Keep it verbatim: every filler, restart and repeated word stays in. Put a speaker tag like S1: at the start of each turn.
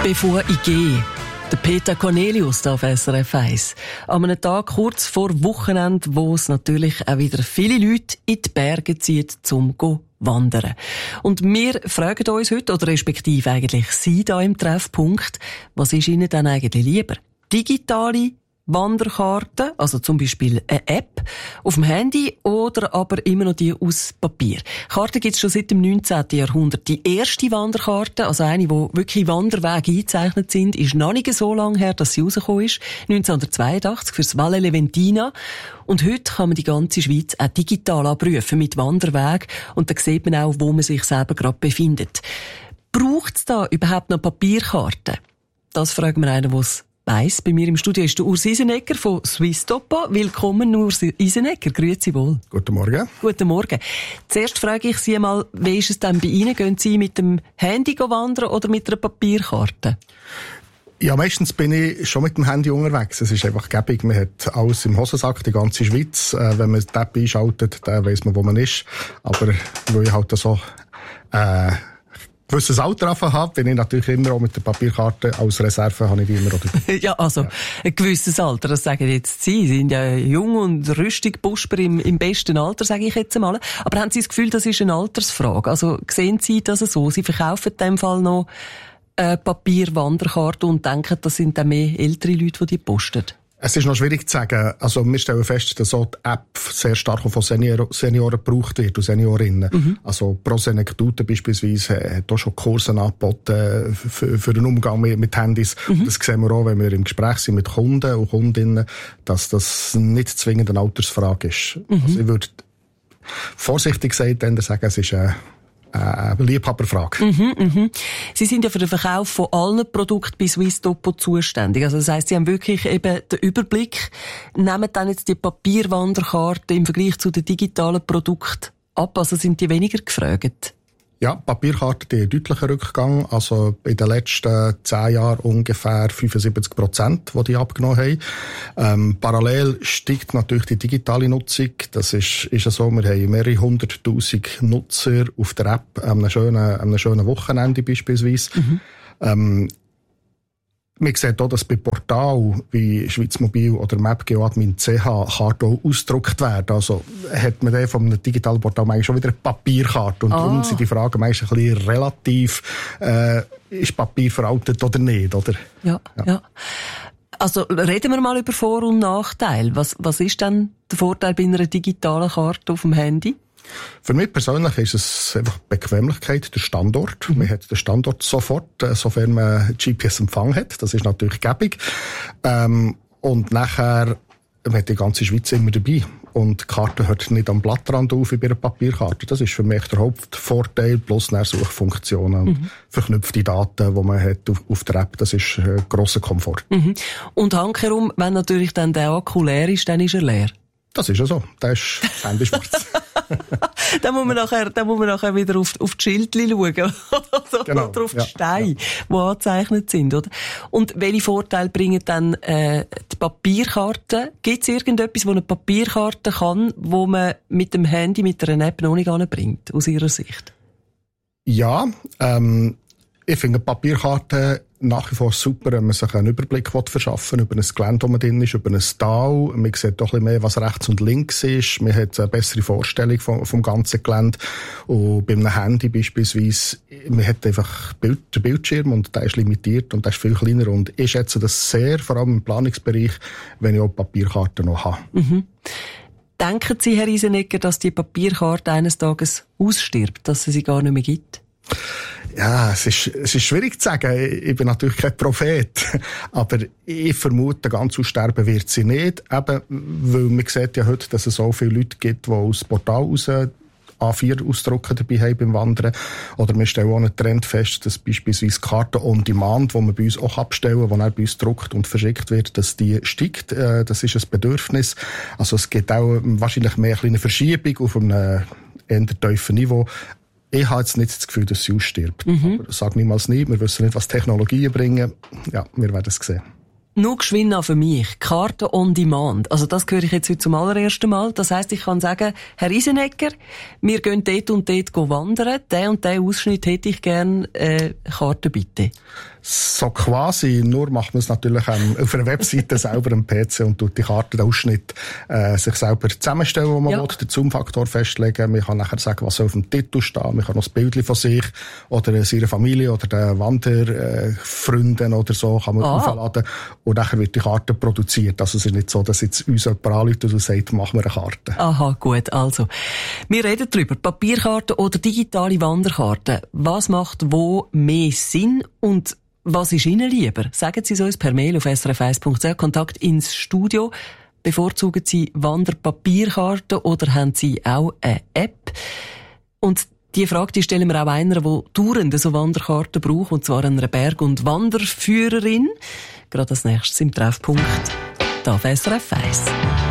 S1: Bevor ich gehe, der Peter Cornelius auf S R F eins. An einem Tag kurz vor Wochenende, wo es natürlich auch wieder viele Leute in die Berge zieht, zum wandern. Und wir fragen uns heute, oder respektive eigentlich Sie da im Treffpunkt, was ist Ihnen dann eigentlich lieber? Digitale Wanderkarten, also zum Beispiel eine App auf dem Handy oder aber immer noch die aus Papier. Karten gibt es schon seit dem neunzehnten Jahrhundert. Die erste Wanderkarte, also eine, wo wirklich Wanderwege eingezeichnet sind, ist noch nicht so lange her, dass sie rausgekommen ist. neunzehnhundertzweiundachtzig fürs Valle Leventina. Und heute kann man die ganze Schweiz auch digital abrufen mit Wanderwegen. Und da sieht man auch, wo man sich selber gerade befindet. Braucht es da überhaupt noch Papierkarten? Das fragen wir einen, der es weiss. Bei mir im Studio ist der Urs Isenegger von Swisstopo. Willkommen, Urs Isenegger. Grüezi wohl.
S2: Guten Morgen.
S1: Guten Morgen. Zuerst frage ich Sie einmal, wie ist es denn bei Ihnen? Gehen Sie mit dem Handy wandern oder mit einer Papierkarte?
S2: Ja, meistens bin ich schon mit dem Handy unterwegs. Es ist einfach gäbig. Man hat alles im Hosensack, die ganze Schweiz. Äh, wenn man die App einschaltet, dann weiss man, wo man ist. Aber weil ich halt so äh, gewisses Alter habe, bin ich natürlich immer auch mit der Papierkarte als Reserve, habe ich die immer auch dabei.
S1: Ja, also, ja. Ein gewisses Alter, das sagen jetzt Sie. Sie sind ja jung und rüstig, Busper im, im besten Alter, sage ich jetzt einmal. Aber haben Sie das Gefühl, das ist eine Altersfrage? Also, sehen Sie das so? Sie verkaufen in dem Fall noch eine Papierwanderkarte und denken, das sind dann mehr ältere Leute, die die posten?
S2: Es ist noch schwierig zu sagen. Also, wir stellen fest, dass so die App sehr stark von Senior- Senioren gebraucht wird und Seniorinnen. Mhm. Also, Pro Senectute beispielsweise hat auch schon Kurse angeboten für, für den Umgang mit, mit Handys. Mhm. Das sehen wir auch, wenn wir im Gespräch sind mit Kunden und Kundinnen, dass das nicht zwingend eine Altersfrage ist. Mhm. Also, ich würde vorsichtig gesagt dann sagen, es ist eine eine Liebhaberfrage.
S1: Mhm, mhm. Sie sind ja für den Verkauf von allen Produkten bei Swisstopo zuständig. Also das heisst, Sie haben wirklich eben den Überblick. Nehmen dann jetzt die Papierwanderkarte im Vergleich zu den digitalen Produkten ab? Also sind die weniger gefragt?
S2: Ja, Papierkarten, die haben deutlichen Rückgang. Also in den letzten zehn Jahren ungefähr fünfundsiebzig Prozent, die die abgenommen haben. Ähm, parallel steigt natürlich die digitale Nutzung. Das ist, ist ja so, wir haben mehrere hunderttausend Nutzer auf der App an einem schönen, an einem schönen Wochenende beispielsweise. Mhm. Ähm, Man sieht auch, dass bei Portalen wie Schweizmobil oder mapgeoadmin punkt c h Karten auch ausgedruckt werden. Also hat man dann von einem digitalen Portal eigentlich schon wieder eine Papierkarte. Und ah. darum sind die Fragen meistens ein bisschen relativ, äh, ist Papier veraltet oder nicht, oder?
S1: Ja, ja, ja. Also reden wir mal über Vor- und Nachteile. Was, was ist denn der Vorteil bei einer digitalen Karte auf dem Handy?
S2: Für mich persönlich ist es einfach Bequemlichkeit, der Standort. Mhm. Man hat den Standort sofort, sofern man G P S-Empfang hat. Das ist natürlich gäbig. Ähm, und nachher, man hat die ganze Schweiz immer dabei. Und die Karte hört nicht am Blattrand auf wie bei einer Papierkarte. Das ist für mich der Hauptvorteil, plus dann Suchfunktionen, mhm. verknüpfte Daten, die man hat auf, auf der App. Das ist ein grosser Komfort.
S1: Mhm. Und handherum, wenn natürlich dann der Akku leer ist, dann ist er leer.
S2: Das ist ja so. Der ist Handy schwarz.
S1: Dann muss man nachher, dann muss man nachher wieder auf, auf die Schildchen schauen. Oder,
S2: genau,
S1: oder auf die
S2: ja,
S1: Steine,
S2: ja.
S1: die angezeichnet sind, oder? Und welche Vorteile bringen dann, äh, die Papierkarten? Gibt es irgendetwas, wo eine Papierkarte kann, wo man mit dem Handy, mit einer App noch nicht anbringt, aus Ihrer Sicht?
S2: Ja, ähm, ich finde Papierkarten nach wie vor super, wenn man sich einen Überblick verschaffen will, über ein Gelände, wo man drin ist, über ein Tal. Man sieht doch ein bisschen mehr, was rechts und links ist. Man hat eine bessere Vorstellung vom, vom ganzen Gelände. Und bei einem Handy beispielsweise, man hat einfach Bild, den Bildschirm und der ist limitiert und der ist viel kleiner. Und ich schätze das sehr, vor allem im Planungsbereich, wenn ich auch Papierkarten noch habe. Mhm.
S1: Denken Sie, Herr Isenegger, dass die Papierkarte eines Tages ausstirbt, dass es sie gar nicht mehr gibt?
S2: Ja, es ist, es ist schwierig zu sagen. Ich bin natürlich kein Prophet. Aber ich vermute, ganz aussterben wird sie nicht. Eben, weil man sieht ja heute, dass es so viele Leute gibt, die aus dem Portal raus A vier Ausdrucke dabei haben beim Wandern. Oder wir stellen auch einen Trend fest, dass beispielsweise Karten on Demand, die wir bei uns auch abstellen, die dann bei uns gedruckt und verschickt wird, dass die steigt. Das ist ein Bedürfnis. Also es gibt auch wahrscheinlich mehr eine Verschiebung auf einem eher tiefen Niveau. Ich habe jetzt nicht das Gefühl, dass sie ausstirbt. Mhm. Aber sag niemals nie. Wir wissen nicht, was Technologien bringen. Ja, wir werden es sehen.
S1: Nur geschwind für mich. Karte on Demand. Also das höre ich jetzt heute zum allerersten Mal. Das heisst, ich kann sagen, Herr Isenegger, wir gehen dort und dort wandern. Den und den Ausschnitt hätte ich gern, äh, Karte bitte.
S2: So quasi, nur macht man es natürlich ähm, auf einer Webseite selber am P C und tut die Karte, den Ausschnitt äh, sich selber zusammenstellen, wo man ja. will, den Zoom-Faktor festlegen. Man kann nachher sagen, was soll auf dem Titel stehen. Man kann noch ein Bild von sich oder seiner Familie oder den Wanderfreunden äh, oder so kann man ah. aufladen. Und nachher wird die Karte produziert. Also es ist nicht so, dass jetzt uns jemand anruft und sagt, machen wir eine Karte.
S1: Aha, gut. Also, wir reden darüber. Papierkarte oder digitale Wanderkarte. Was macht wo mehr Sinn und was ist Ihnen lieber? Sagen Sie es uns per Mail auf s r f eins punkt c h. Kontakt ins Studio. Bevorzugen Sie Wanderpapierkarten oder haben Sie auch eine App? Und die Frage, die stellen wir auch einer, der dauernd so Wanderkarten braucht, und zwar einer Berg- und Wanderführerin. Gerade als nächstes im Treffpunkt. Da auf S R F eins.